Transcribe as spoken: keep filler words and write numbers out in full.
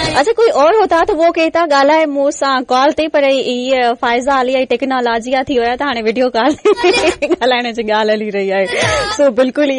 अच्छा कोई और होता त वो कहता ॻाल्हाए मूं सां कॉल ते, पर हीअ फ़ाइज़ा अली टेक्नोलॉजी थी विया त हाणे वीडियो कॉल ॻाल्हाइण जी ॻाल्हि हली रही आहे. सो बिल्कुलु